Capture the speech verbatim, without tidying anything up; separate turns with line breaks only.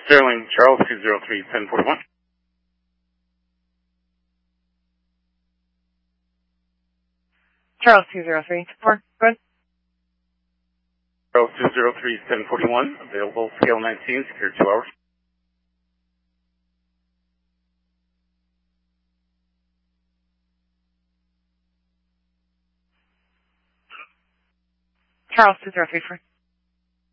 Sterling, Charles, two zero three, seven four one.
Charles, two zero three, four, good.
Charles, two zero three, seven four one, available, scale nineteen, secure two hours.
Charles, two zero three, four.